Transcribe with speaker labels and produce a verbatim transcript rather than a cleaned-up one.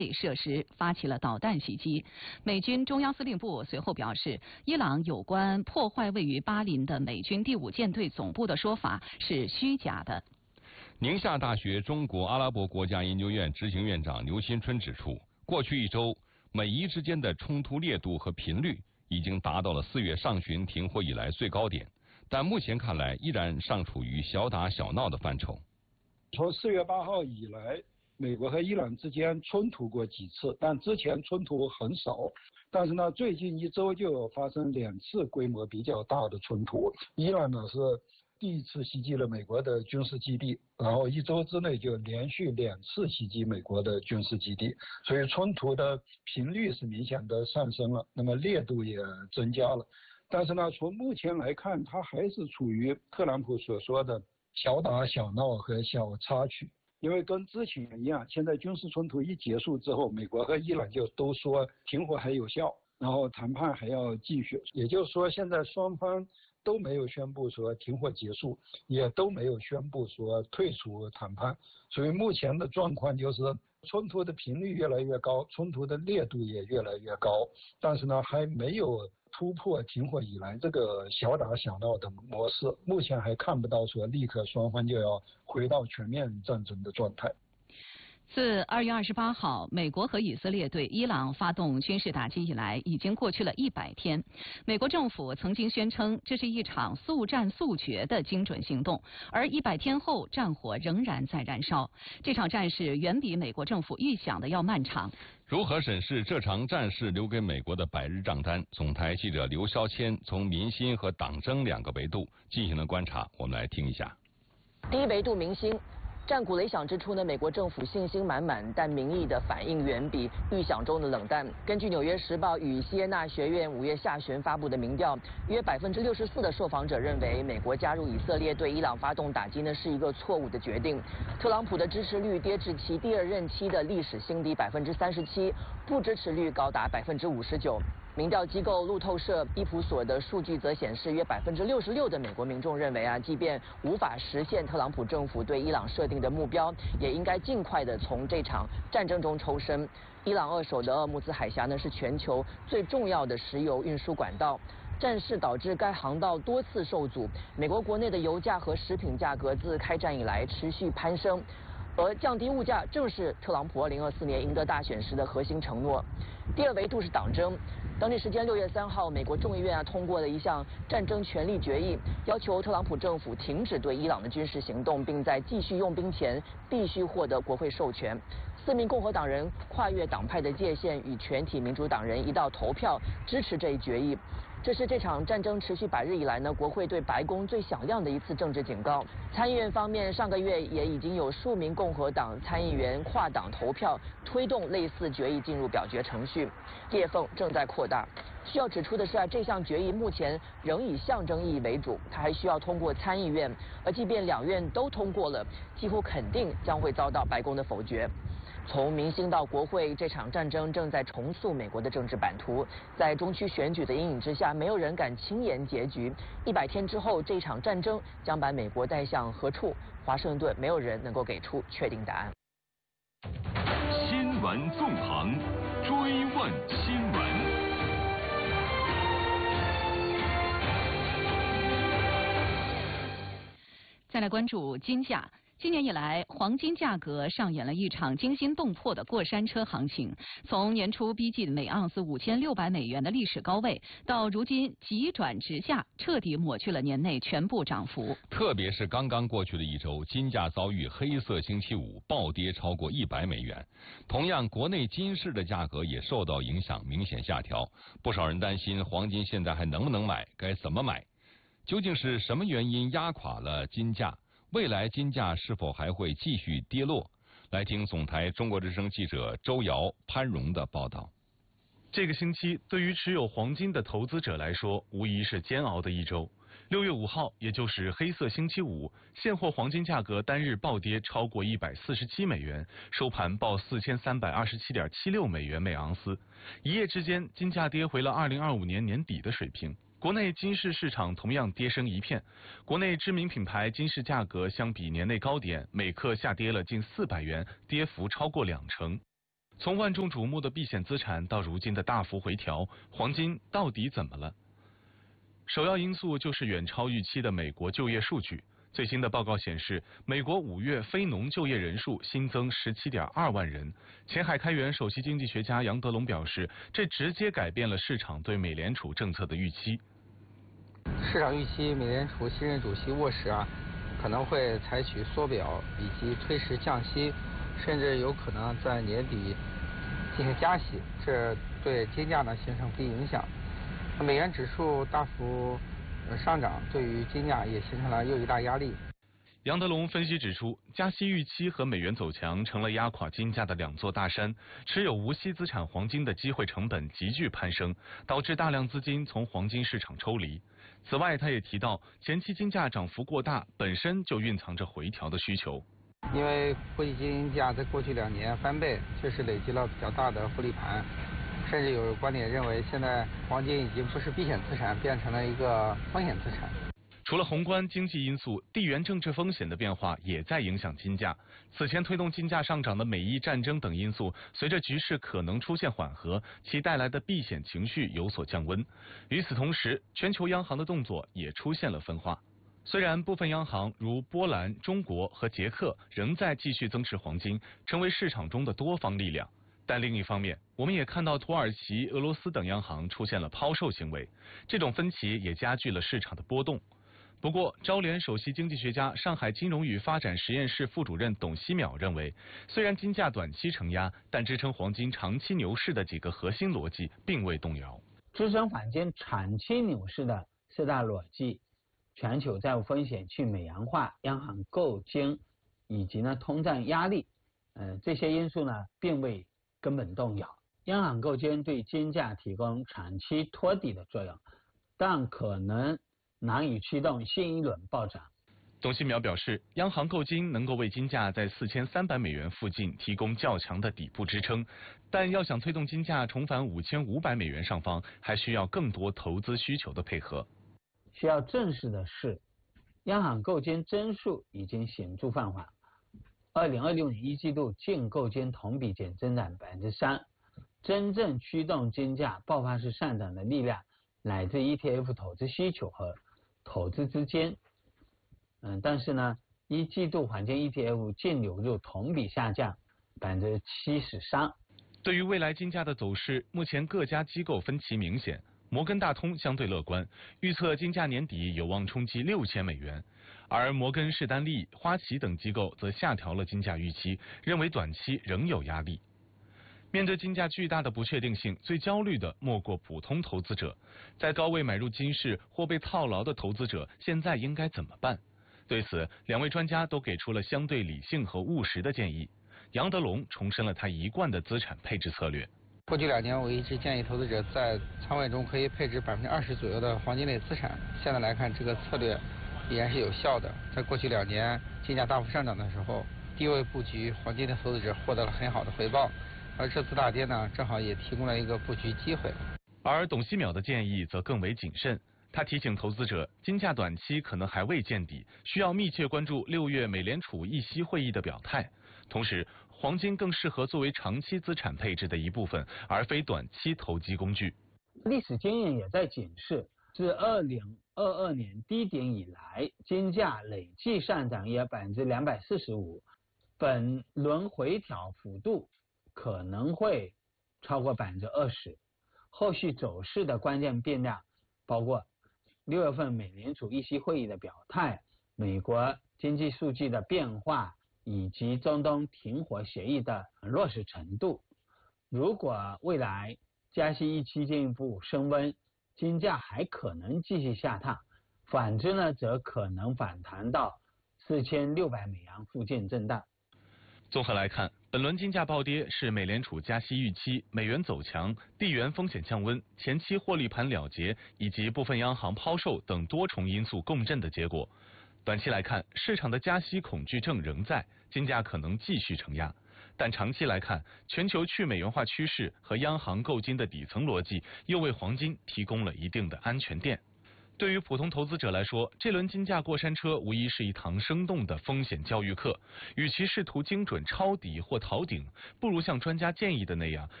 Speaker 1: 设施发起了导弹袭击。美军中央司令部随后表示，伊朗有关破坏位于巴林的美军第五舰队总部的说法是虚假的。
Speaker 2: 宁夏大学中国阿拉伯国家研究院执行院长刘新春指出，过去一周，美伊之间的冲突烈度和频率已经达到了四月上旬停火以来最高点，但目前看来依然尚处于小打小闹的范畴。
Speaker 3: 从四月八号以来，美国和伊朗之间冲突过几次，但之前冲突很少。但是呢，最近一周就发生两次规模比较大的冲突。伊朗呢是第一次袭击了美国的军事基地，然后一周之内就连续两次袭击美国的军事基地，所以冲突的频率是明显的上升了，那么烈度也增加了。但是呢，从目前来看，它还是处于特朗普所说的小打小闹和小插曲。因为跟之前一样，现在军事冲突一结束之后，美国和伊朗就都说停火还有效，然后谈判还要继续。也就是说，现在双方都没有宣布说停火结束，也都没有宣布说退出谈判。所以目前的状况就是冲突的频率越来越高，冲突的烈度也越来越高，但是呢，还没有突破停火以来这个小打小闹的模式，目前还看不到说立刻双方就要回到全面战争的状态。
Speaker 1: 自二月二十八号，美国和以色列对伊朗发动军事打击以来，已经过去了一百天。美国政府曾经宣称这是一场速战速决的精准行动，而一百天后，战火仍然在燃烧。这场战事远比美国政府预想的要漫长。
Speaker 2: 如何审视这场战事留给美国的百日账单？总台记者刘霄谦从民心和党争两个维度进行了观察，我们来听一下。
Speaker 4: 第一维度，民心。战鼓擂响之初呢，美国政府信心满满，但民意的反应远比预想中的冷淡。根据《纽约时报》与西耶纳学院五月下旬发布的民调，约百分之六十四的受访者认为，美国加入以色列对伊朗发动打击呢是一个错误的决定。特朗普的支持率跌至其第二任期的历史新低百分之三十七，不支持率高达百分之五十九。民调机构路透社伊普所的数据则显示，约百分之六十六的美国民众认为啊，即便无法实现特朗普政府对伊朗设定的目标，也应该尽快的从这场战争中抽身。伊朗扼守的鄂木兹海峡呢，是全球最重要的石油运输管道。战事导致该航道多次受阻，美国国内的油价和食品价格自开战以来持续攀升。而降低物价正是特朗普二零二四年赢得大选时的核心承诺。第二维度是党争。当地时间六月三号，美国众议院啊通过了一项战争权利决议，要求特朗普政府停止对伊朗的军事行动，并在继续用兵前必须获得国会授权。四名共和党人跨越党派的界限，与全体民主党人一道投票支持这一决议。这是这场战争持续百日以来呢，国会对白宫最响亮的一次政治警告。参议院方面，上个月也已经有数名共和党参议员跨党投票，推动类似决议进入表决程序，裂缝正在扩大。需要指出的是啊，这项决议目前仍以象征意义为主，它还需要通过参议院，而即便两院都通过了，几乎肯定将会遭到白宫的否决。从民心到国会，这场战争正在重塑美国的政治版图。在中区选举的阴影之下，没有人敢轻言结局。一百天之后，这场战争将把美国带向何处？华盛顿没有人能够给出确定答案。
Speaker 5: 新闻纵横，追问新闻。
Speaker 1: 再来关注金价。今年以来，黄金价格上演了一场惊心动魄的过山车行情。从年初逼近每盎司五千六百美元的历史高位，到如今急转直下，彻底抹去了年内全部涨幅。
Speaker 2: 特别是刚刚过去的一周，金价遭遇黑色星期五，暴跌超过一百美元。同样，国内金市的价格也受到影响，明显下调。不少人担心黄金现在还能不能买，该怎么买？究竟是什么原因压垮了金价？未来金价是否还会继续跌落？来听总台中国之声记者周瑶、潘荣的报道。
Speaker 6: 这个星期对于持有黄金的投资者来说，无疑是煎熬的一周。六月五号，也就是黑色星期五，现货黄金价格单日暴跌超过一百四十七美元，收盘报四千三百二十七点七六美元每盎司。一夜之间，金价跌回了二零二五年年底的水平。国内金市市场同样跌声一片，国内知名品牌金市价格相比年内高点，每克下跌了近四百元，跌幅超过两成。 从万众瞩目的避险资产到如今的大幅回调，黄金到底怎么了？首要因素就是远超预期的美国就业数据。最新的报告显示，美国五月非农就业人数新增 十七点二万人。前海开源首席经济学家杨德龙表示，这直接改变了市场对美联储政策的预期。
Speaker 7: 市场预期美联储新任主席沃什啊，可能会采取缩表以及推迟降息，甚至有可能在年底进行加息，这对金价呢形成不利影响。美元指数大幅上涨，对于金价也形成了又一大压力。
Speaker 6: 杨德龙分析指出，加息预期和美元走强成了压垮金价的两座大山，持有无息资产黄金的机会成本急剧攀升，导致大量资金从黄金市场抽离。此外，他也提到，前期金价涨幅过大，本身就蕴藏着回调的需求。
Speaker 7: 因为国际金价在过去两年翻倍，确实累积了比较大的获利盘。甚至有观点认为，现在黄金已经不是避险资产，变成了一个风险资产。
Speaker 6: 除了宏观经济因素，地缘政治风险的变化也在影响金价。此前推动金价上涨的美伊战争等因素，随着局势可能出现缓和，其带来的避险情绪有所降温。与此同时，全球央行的动作也出现了分化。虽然部分央行如波兰、中国和捷克仍在继续增持黄金，成为市场中的多方力量。但另一方面，我们也看到土耳其、俄罗斯等央行出现了抛售行为，这种分歧也加剧了市场的波动。不过，招联首席经济学家、上海金融与发展实验室副主任董希淼认为，虽然金价短期承压，但支撑黄金长期牛市的几个核心逻辑并未动摇。
Speaker 8: 支撑黄金长期牛市的四大逻辑：全球债务风险去美元化、央行购金以及呢通胀压力，嗯、呃，这些因素呢并未根本动摇。央行购金对金价提供长期托底的作用，但可能难以驱动新一轮暴涨。
Speaker 6: 董希淼表示，央行购金能够为金价在四千三百美元附近提供较强的底部支撑，但要想推动金价重返五千五百美元上方，还需要更多投资需求的配合。
Speaker 8: 需要正视的是，央行购金增速已经显著放缓。二零二六年一季度净购金同比减增长百分之三，真正驱动金价爆发式上涨的力量来自 E T F 投资需求和投资资金。嗯，但是呢，一季度黄金 E T F 净流入同比下降百分之七十三。
Speaker 6: 对于未来金价的走势，目前各家机构分歧明显。摩根大通相对乐观，预测金价年底有望冲击六千美元，而摩根士丹利、花旗等机构则下调了金价预期，认为短期仍有压力。面对金价巨大的不确定性，最焦虑的莫过普通投资者。在高位买入金饰或被套牢的投资者，现在应该怎么办？对此，两位专家都给出了相对理性和务实的建议。杨德龙重申了他一贯的资产配置策略。
Speaker 7: 过去两年，我一直建议投资者在仓位中可以配置百分之二十左右的黄金类资产。现在来看，这个策略依然是有效的。在过去两年金价大幅上涨的时候，低位布局黄金的投资者获得了很好的回报，而这次大跌呢，正好也提供了一个布局机会。
Speaker 6: 而董希淼的建议则更为谨慎，他提醒投资者，金价短期可能还未见底，需要密切关注六月美联储议息会议的表态。同时，黄金更适合作为长期资产配置的一部分，而非短期投机工具。
Speaker 8: 历史经验也在警示，自二零二二年低点以来，金价累计上涨约百分之两百四十五，本轮回调幅度可能会超过百分之二十。后续走势的关键变量包括六月份美联储议息会议的表态、美国经济数据的变化，以及中东停火协议的落实程度。如果未来加息预期进一步升温，金价还可能继续下探，反之呢，则可能反弹到四千六百美元附近震荡。
Speaker 6: 综合来看，本轮金价暴跌是美联储加息预期、美元走强、地缘风险降温、前期获利盘了结以及部分央行抛售等多重因素共振的结果。短期来看，市场的加息恐惧症仍在，金价可能继续承压。但长期来看，全球去美元化趋势和央行购金的底层逻辑又为黄金提供了一定的安全垫。 对于普通投资者来说，这轮金价过山车无疑是一堂生动的风险教育课。与其试图精准抄底或逃顶，不如像专家建议的那样，